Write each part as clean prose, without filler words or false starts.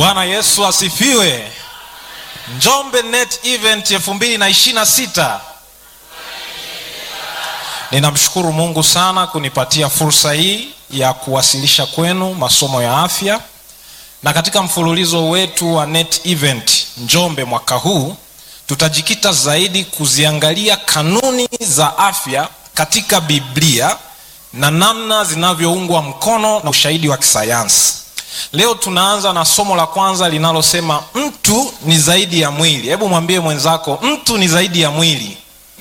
Bwana Yesu asifiwe. Njombe Net Event 2026. Ninamshukuru Mungu sana kunipatia fursa hii ya kuwasilisha kwenu masomo ya afya. Na katika mfululizo wetu wa Net Event Njombe mwaka huu, tutajikita zaidi kuziangalia kanuni za afya katika Biblia na namna zinavyoungwa mkono na ushahidi wa kisayansi. Leo tunaanza na somo la kwanza linalosema mtu ni zaidi ya mwili. Hebu mwambie mwenzako, mtu ni zaidi ya mwili.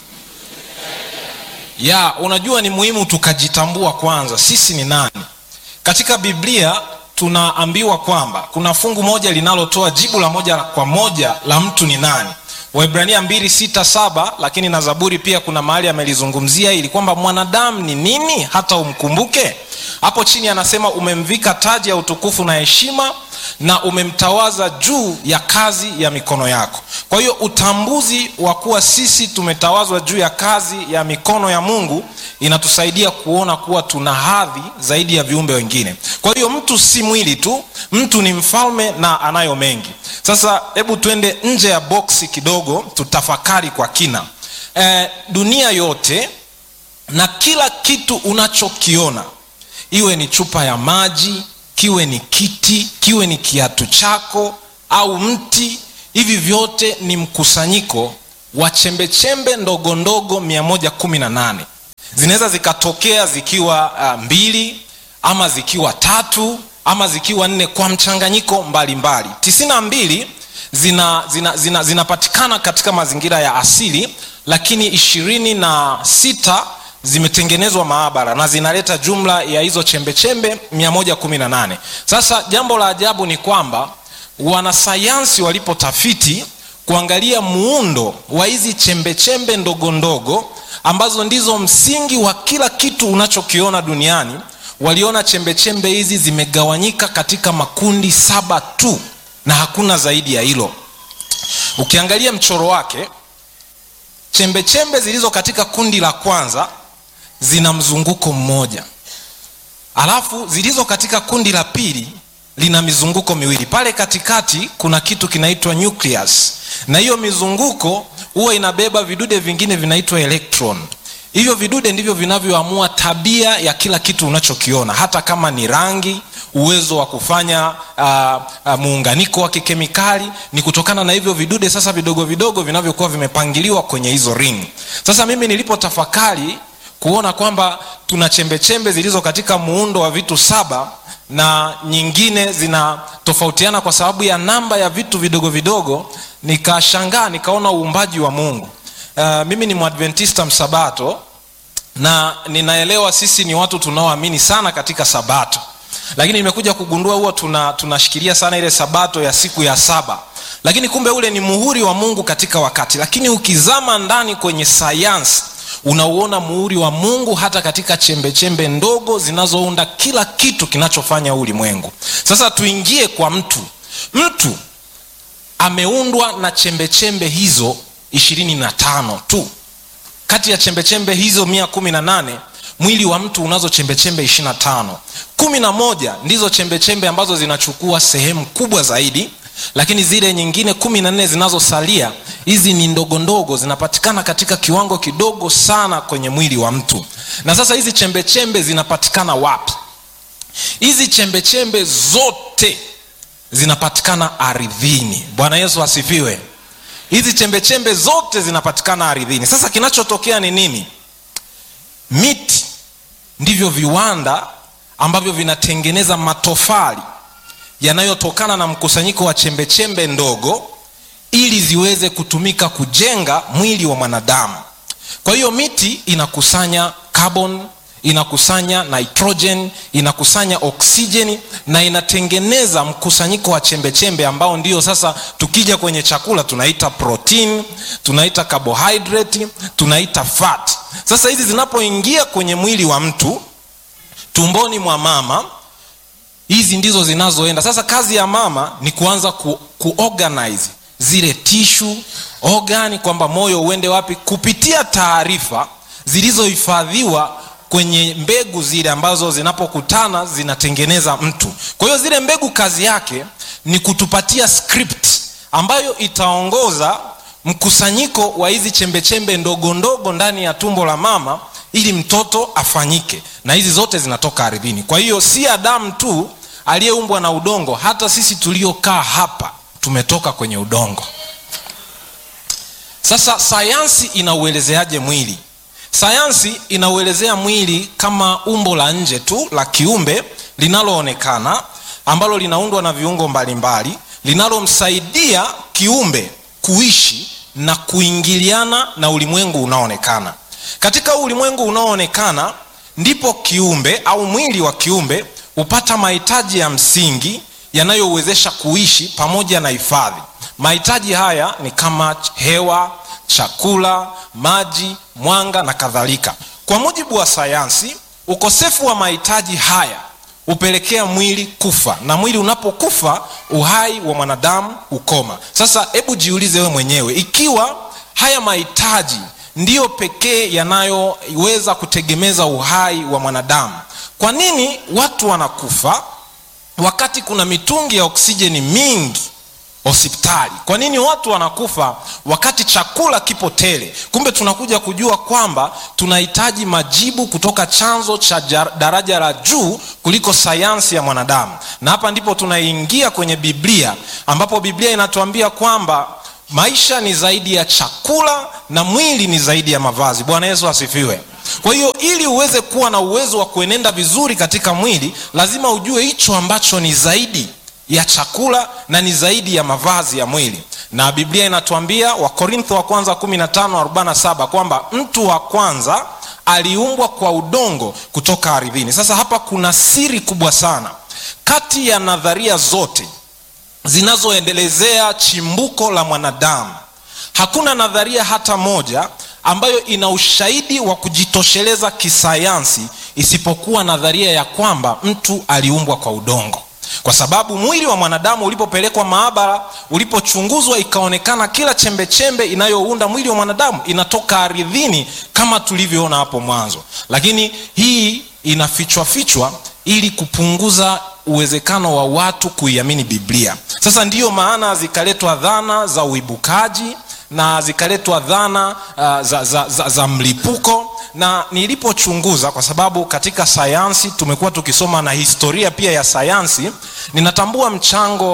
Unajua ni muhimu tukajitambua kwanza sisi ni nani. Katika Biblia tunaambiwa kwamba kuna fungu moja linalotoa jibu la moja kwa moja la mtu ni nani. Waebrania 2:6-7, lakini na Zaburi pia kuna mahali amelizungumzia ili kwamba mwanadamu ni nini hata umkumbuke. Hapo chini anasema umemvika taji ya utukufu na heshima na umemtawaza juu ya kazi ya mikono yako. Kwa hiyo utambuzi wa kuwa sisi tumetawazwa juu ya kazi ya mikono ya Mungu inatusaidia kuona kuwa tuna hadhi zaidi ya viumbe wengine. Kwa hiyo mtu si mwili tu, mtu ni mfalme na anayo mengi. Sasa hebu twende nje ya boksi kidogo, tutafakari kwa kina. Dunia yote na kila kitu unachokiona, iwe ni chupa ya maji, kiwe ni kiti, kiwe ni kiatu chako au mti, hivi vyote ni mkusanyiko wa chembechembe ndogo ndogo 118. Zinaweza zikatokea zikiwa 2 ama zikiwa 3 ama zikiwa 4 kwa mchanganyiko mbalimbali. 92 zinapatikana katika mazingira ya asili, lakini 26 zimetengenezwa maabara na zinaleta jumla ya hizo chembechembe 118. Sasa jambo la ajabu ni kwamba wanasayansi walipotafiti kuangalia muundo wa hizi chembechembe ndogo ndogo ambazo ndizo msingi wa kila kitu unachokiona duniani, waliona chembechembe hizi zimegawanyika katika makundi 7 tu na hakuna zaidi ya hilo. Ukiangalia mchoro wake, chembechembe zilizo katika kundi la kwanza zina mzunguko mmoja. Alafu zilizo katika kundi la pili lina mizunguko miwili. Pale katikati kuna kitu kinaitwa nucleus. Na hiyo mizunguko huwa inabeba vidude vingine vinaitwa electron. Hivyo vidude ndivyo vinavyoamua tabia ya kila kitu unachokiona, hata kama ni rangi, uwezo wa kufanya muunganiko wa kikemikali, ni kutokana na hivyo vidude sasa vidogo vidogo vinavyokuwa vimepangiliwa kwenye hizo ring. Sasa mimi nilipotafakari kuona kwamba tuna chembechembe zilizo katika muundo wa vitu 7 na nyingine zinatofautiana kwa sababu ya namba ya vitu vidogo vidogo, nikashangaa, nikaona uumbaji wa Mungu. Mimi ni Mwadventista msabato na ninaelewa sisi ni watu tunaoamini sana katika sabato, lakini nimekuja kugundua huwa tunashikilia sana ile sabato ya siku ya 7, lakini kumbe ule ni muhuri wa Mungu katika wakati. Lakini ukizama ndani kwenye sayansi unauona muhuri wa Mungu hata katika chembechembe ndogo zinazounda kila kitu kinachofanya ulimwengu. Sasa tuingie kwa mtu. Mtu ameundwa na chembechembe hizo 25 tu. Kati ya chembechembe hizo 118, mwili wa mtu unazo chembechembe 25. 11 ndizo chembechembe ambazo zinachukua sehemu kubwa zaidi, lakini zile nyingine 14 zinazosalia, hizi ni ndogo ndogo, zinapatikana katika kiwango kidogo sana kwenye mwili wa mtu. Na sasa hizi chembechembe zinapatikana wapi? Hizi chembechembe zote zinapatikana ardhini. Bwana Yesu asifiwe. Hizi chembechembe zote zinapatikana ardhini. Sasa kinachotokea ni nini? Miti ndivyo viwanda ambavyo vinatengeneza matofali yanayotokana na mkusanyiko wa chembechembe ndogo ili ziweze kutumika kujenga mwili wa mwanadamu. Kwa hiyo miti inakusanya carbon, inakusanya nitrogen, inakusanya oksijeni na inatengeneza mkusanyiko wa chembechembe ambao ndio sasa tukija kwenye chakula tunaita protein, tunaita carbohydrate, tunaita fat. Sasa hizi zinapoingia kwenye mwili wa mtu tumboni mwa mama, hizi ndizo zinazoenda. Sasa kazi ya mama ni kuanza kuorganize zile tissue organ, kwamba moyo uende wapi, kupitia taarifa zilizohifadhiwa kwenye mbegu zile ambazo zinapokutana zinatengeneza mtu. Kwa hiyo zile mbegu kazi yake ni kutupatia script ambayo itaongoza mkusanyiko wa hizi chembechembe ndogo ndogo ndani ya tumbo la mama ili mtoto afanyike, na hizi zote zinatoka ardhini. Kwa hiyo si Adamu tu aliyeumbwa na udongo, hata sisi tuliokaa hapa tumetoka kwenye udongo. Sasa sayansi inauelezeaje mwili? Sayansi inauelezea mwili kama umbo la nje tu la kiumbe linaloonekana, ambalo linaundwa na viungo mbalimbali, linalomsaidia kiumbe kuishi na kuingiliana na ulimwengu unaoonekana. Katika ulimwengu unaoonekana ndipo kiumbe au mwili wa kiumbe hupata mahitaji ya msingi yanayowezesha kuishi pamoja na hifadhi. Mahitaji haya ni kama hewa, chakula, maji, mwanga na kadhalika. Kwa mujibu wa sayansi, ukosefu wa mahitaji haya hupelekea mwili kufa, na mwili unapokufa uhai wa mwanadamu ukoma. Sasa hebu jiulize wewe mwenyewe, ikiwa haya mahitaji ndiyo pekee yanayoweza kutegemeza uhai wa mwanadamu, kwa nini watu wanakufa wakati kuna mitungi ya oksijeni mingi hospitali? Kwa nini watu wanakufa wakati chakula kipo tele? Kumbe tunakuja kujua kwamba tunahitaji majibu kutoka chanzo cha daraja la juu kuliko sayansi ya mwanadamu. Na hapa ndipo tunaingia kwenye Biblia, ambapo Biblia inatuambia kwamba maisha ni zaidi ya chakula na mwili ni zaidi ya mavazi. Bwana Yesu asifiwe. Kwa hiyo ili uweze kuwa na uwezo wa kuenenda vizuri katika mwili, lazima ujue hicho ambacho ni zaidi ya chakula na ni zaidi ya mavazi ya mwili. Na Biblia inatuambia Wakorintho wa kwanza 15:47 kwamba mtu wa kwanza aliumbwa kwa udongo kutoka ardhini. Sasa hapa kuna siri kubwa sana. Kati ya nadharia zote zinazoendelezea chimbuko la mwanadamu, hakuna nadharia hata moja ambayo ina ushahidi wa kujitosheleza kisayansi isipokuwa nadharia ya kwamba mtu aliumbwa kwa udongo. Kwa sababu mwili wa mwanadamu ulipopelekwa maabara, ulipochunguzwa, ikaonekana kila chembe chembe inayounda mwili wa mwanadamu inatoka ardhini kama tulivyoona hapo mwanzo. Lakini hii inafichwa ili kupunguza uwezekano wa watu kuiamini Biblia. Sasa ndiyo maana zikaletwa dhana za uibukaji na zikaletwa dhana za mlipuko. Na nilipochunguza, kwa sababu katika sayansi tumekuwa tukisoma na historia pia ya sayansi, ninatambua mchango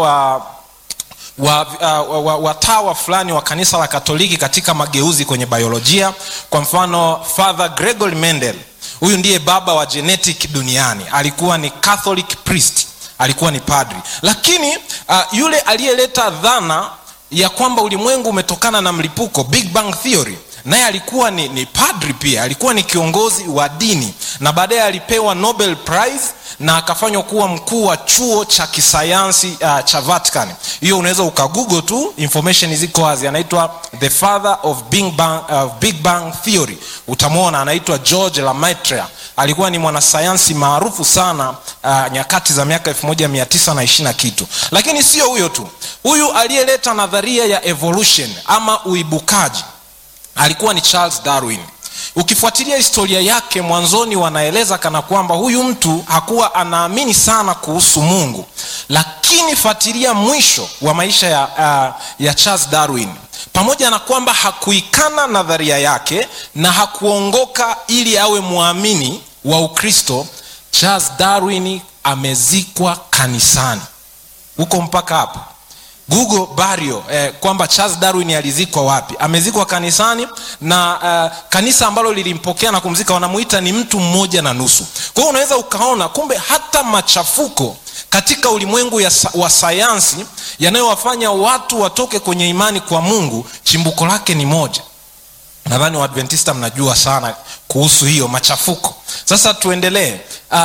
wa tawa fulani wa kanisa la Katoliki katika mageuzi kwenye biolojia. Kwa mfano, Father Gregory Mendel, huyu ndiye baba wa genetic duniani, alikuwa ni Catholic priest, alikuwa ni padri. Lakini yule aliyeleta dhana ya kwamba ulimwengu umetokana na mlipuko, Big Bang Theory, naye alikuwa ni padri pia, alikuwa ni kiongozi wa dini, na baadaye alipewa Nobel Prize na akafanywa kuwa mkuu wa chuo cha kisayansi cha Vatican. Hiyo unaweza ukagoogle tu, information ziko wazi. Anaitwa the father of Big Bang Theory. Utamwona anaitwa George Lemaitre. Alikuwa ni mwanasayansi maarufu sana nyakati za miaka 1920 kitu. Lakini sio huyo tu. Huyu aliyeleta nadharia ya evolution ama uibukaji alikuwa ni Charles Darwin. Ukifuatilia historia yake, mwanzoni wanaeleza kana kwamba huyu mtu hakuwa anaamini sana kuhusu Mungu. Lakini fuatilia mwisho wa maisha ya Charles Darwin, pamoja na kwamba hakuikana nadharia yake na hakuongoka ili awe muamini wa Ukristo, Charles Darwin amezikwa kanisani. Huko mpaka hapo Google burial kwamba Charles Darwin alizikwa wapi. Amezikwa kanisani, na kanisa ambalo lilimpokea na kumzika wanamuita ni mtu 1.5. Kwa hiyo unaweza ukaona kumbe hata machafuko katika ulimwengu wa sayansi yanayowafanya watu watoke kwenye imani kwa Mungu, chimbuko lake ni moja. Nadhani Waadventista mnajua sana kuhusu hiyo machafuko. Sasa tuendelee.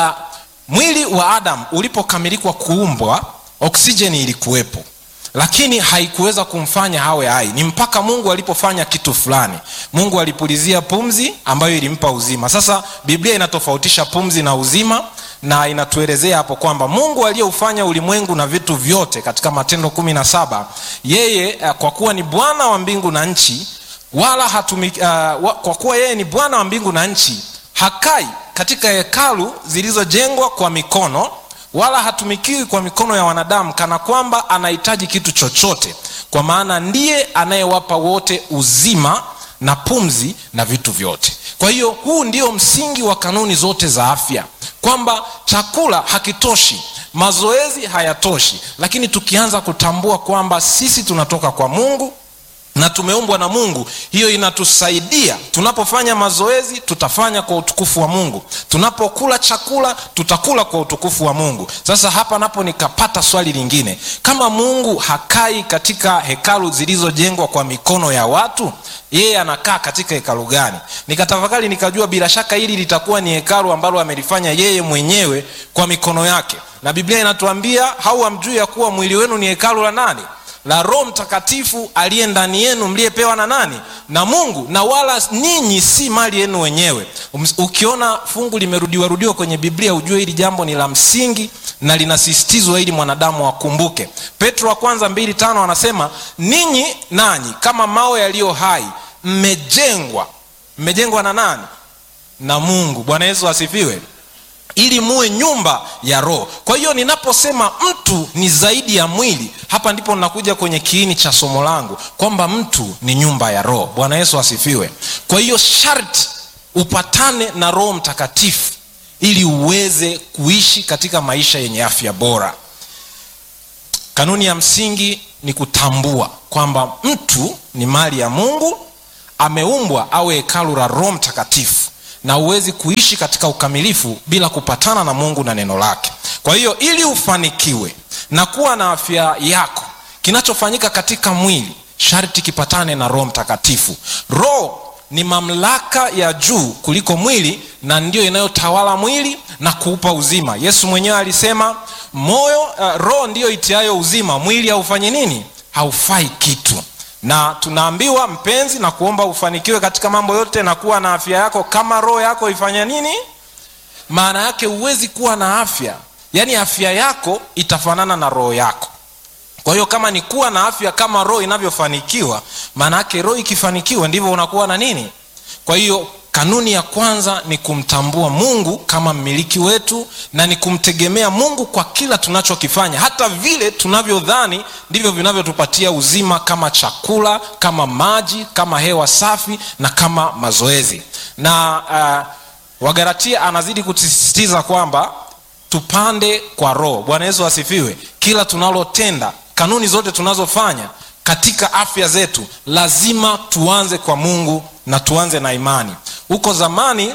Mwili wa Adam ulipokamilikwa kuumbwa, oksijeni ilikuwepo, lakini haikuweza kumfanya hawe hai. Ni mpaka Mungu alipofanya kitu fulani. Mungu alipulizia pumzi ambayo ilimpa uzima. Sasa Biblia inatofautisha pumzi na uzima, na inatuelezea hapo kwamba Mungu aliyeufanya ulimwengu na vitu vyote katika Matendo 17, yeye kwa kuwa ni Bwana wa mbingu na nchi, kwa kuwa yeye ni Bwana wa mbingu na nchi, hakai katika hekalu zilizojengwa kwa mikono, wala hatumikiwi kwa mikono ya wanadamu kana kwamba anahitaji kitu chochote, kwa maana ndiye anayewapa wote uzima na pumzi na vitu vyote. Kwa hiyo huu ndio msingi wa kanuni zote za afya, kwamba chakula hakitoshi, mazoezi hayatoshi, lakini tukianza kutambua kwamba sisi tunatoka kwa Mungu na tumeumbwa na Mungu, hiyo inatusaidia. Tunapofanya mazoezi tutafanya kwa utukufu wa Mungu, tunapokula chakula tutakula kwa utukufu wa Mungu. Sasa hapa napo nikapata swali lingine, kama Mungu hakai katika hekalu zilizojengwa kwa mikono ya watu, yeye anakaa katika hekalu gani? Nikatafakari nikajua bila shaka hili litakuwa ni hekalu ambalo amelifanya yeye mwenyewe kwa mikono yake, na Biblia inatuambia hamjui ya kuwa mwili wenu ni hekalu la nani? La Roho Mtakatifu aliye ndani yenu, mliyepewa na nani? Na Mungu, na wala ninyi si mali yenu wenyewe. Ukiona fungu limerudiwa kwenye Biblia, ujue hili jambo ni la msingi na linasisitizwa ili mwanadamu akumbuke. Petro wa kwanza 2:5 anasema, ninyi nanyi kama mawe yaliyo hai mmejengwa na nani? Na Mungu. Bwana Yesu asifiwe. Ili muwe nyumba ya Roho. Kwa hiyo ninaposema mtu ni zaidi ya mwili, hapa ndipo ninakuja kwenye kiini cha somo langu, kwamba mtu ni nyumba ya Roho. Bwana Yesu asifiwe. Kwa hiyo sharti upatane na Roho Mtakatifu ili uweze kuishi katika maisha yenye afya bora. Kanuni ya msingi ni kutambua kwamba mtu ni mali ya Mungu, ameumbwa awe hekalu la Roho Mtakatifu, na uwezi kuishi katika ukamilifu bila kupatana na Mungu na neno lake. Kwa hiyo ili ufanikiwe na kuwa na afya yako, kinachofanyika katika mwili sharti kipatane na Roho Mtakatifu. Roho ni mamlaka ya juu kuliko mwili, na ndio inayotawala mwili na kuupa uzima. Yesu mwenyewe alisema roho ndio itiayo uzima, mwili haufanyi nini? Haufai kitu. Na tunaambiwa mpenzi, na kuomba ufanikiwe katika mambo yote na kuwa na afya yako kama roho yako ifanya nini? Maana yake huwezi kuwa na afya, yaani afya yako itafanana na roho yako. Kwa hiyo kama ni kuwa na afya kama roho inavyofanikiwa, maana yake roho ikifanikiwa ndivyo unakuwa na nini? Kwa hiyo kanuni ya kwanza ni kumtambua Mungu kama mmiliki wetu, na ni kumtegemea Mungu kwa kila tunachokifanya. Hata vile tunavyodhani ndivyo vinavyotupatia uzima, kama chakula, kama maji, kama hewa safi na kama mazoezi. Na Wagalatia anazidi kutisisitiza kwamba tupande kwa Roho. Bwana Yesu asifiwe. Kila tunalotenda, kanuni zote tunazofanya katika afya zetu, lazima tuanze kwa Mungu na tuanze na imani. Huko zamani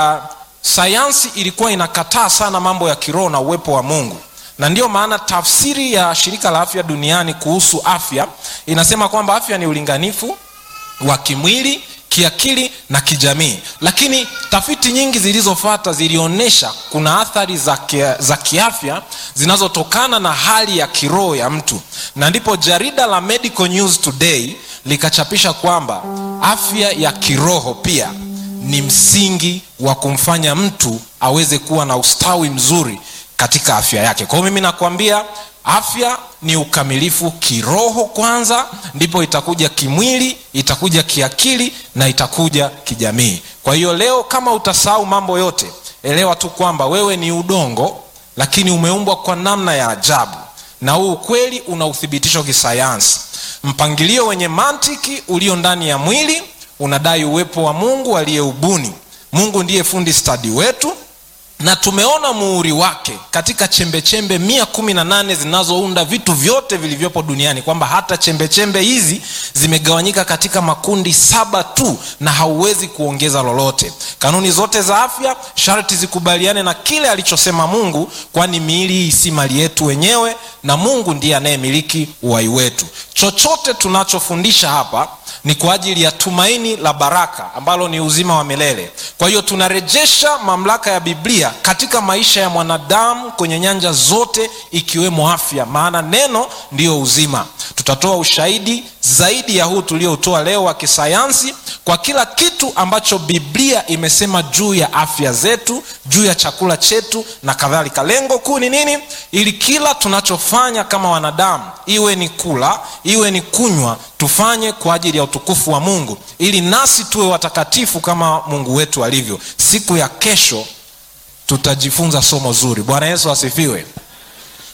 sayansi ilikuwa inakataa sana mambo ya kiroho na uwepo wa Mungu, na ndio maana tafsiri ya Shirika la Afya Duniani kuhusu afya inasema kwamba afya ni ulinganifu wa kimwili, kiakili na kijamii. Lakini tafiti nyingi zilizofuata zilionyesha kuna athari za kiafya zinazotokana na hali ya kiroho ya mtu, na ndipo jarida la Medical News Today likachapisha kwamba afya ya kiroho pia ni msingi wa kumfanya mtu aweze kuwa na ustawi mzuri katika afya yake. Kwa hiyo mimi nakwambia afya ni ukamilifu kiroho kwanza, ndipo itakuja kimwili, itakuja kiakili na itakuja kijamii. Kwa hiyo leo kama utasahau mambo yote, elewa tu kwamba wewe ni udongo, lakini umeumbwa kwa namna ya ajabu, na huu ukweli una uthibitisho kisayansi. Mpangilio wenye mantiki ulio ndani ya mwili unadai uwepo wa Mungu aliyeubuni. Mungu ndiye fundi stadi wetu, na tumeona muhuri wake katika chembechembe 118 zinazounda vitu vyote vilivyopo duniani, kwamba hata chembechembe hizi zimegawanyika katika makundi 7 tu, na hauwezi kuongeza lolote. Kanuni zote za afya sharti zikubaliane na kile alichosema Mungu, kwani miili hii si mali yetu wenyewe, na Mungu ndiye anayemiliki uhai wetu. Chochote tunachofundisha hapa ni kwa ajili ya tumaini la baraka ambalo ni uzima wa milele. Kwa hiyo tunarejesha mamlaka ya Biblia katika maisha ya mwanadamu kwenye nyanja zote, ikiwemo afya, maana neno ndiyo uzima. Tutatoa ushahidi zaidi ya huu tuliotoa leo wa kisayansi kwa kila kitu ambacho Biblia imesema juu ya afya zetu, juu ya chakula chetu na kadhalika. Lengo kuu ni nini? Ili kila tunachofanya kama wanadamu, iwe ni kula, iwe ni kunywa, tufanye kwa ajili ya utukufu wa Mungu, ili nasi tuwe watakatifu kama Mungu wetu alivyo. Siku ya kesho tutajifunza somo zuri. Bwana Yesu asifiwe.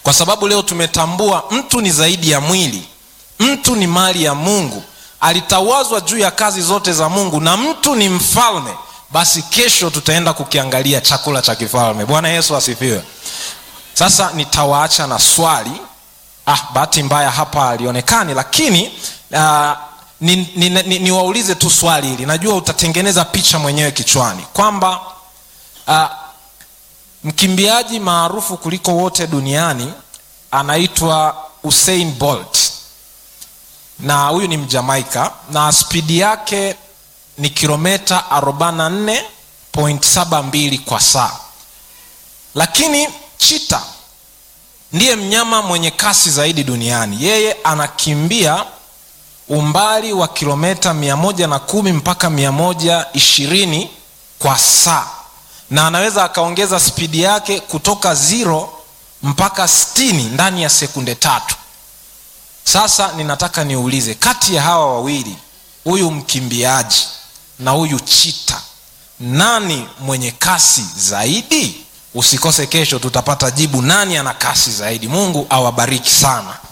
kwa sababu leo tumetambua mtu ni zaidi ya mwili, mtu ni mali ya Mungu, alitawazwa juu ya kazi zote za Mungu, na mtu ni mfalme. Basi kesho tutaenda kukiangalia chakula cha kifalme. Bwana Yesu asifiwe. Sasa nitawaacha na swali. Bahati mbaya hapa alionekani, lakini niwaulize tu swali hili. Najua utatengeneza picha mwenyewe kichwani kwamba mkimbiaji maarufu kuliko wote duniani anaitwa Usain Bolt, na huyu ni Mjamaika, na spidi yake ni kilomita 44.72 kwa saa. Lakini cheetah ndiye mnyama mwenye kasi zaidi duniani. Yeye anakimbia umbali wa kilomita 110 mpaka 120 kwa saa, na anaweza akaongeza spidi yake kutoka 0 mpaka 60 ndani ya sekunde 3. Sasa ninataka niulize, kati ya hawa wawili, huyu mkimbiaji na huyu cheetah, nani mwenye kasi zaidi? Usikose kesho, tutapata jibu nani ana kasi zaidi. Mungu awabariki sana.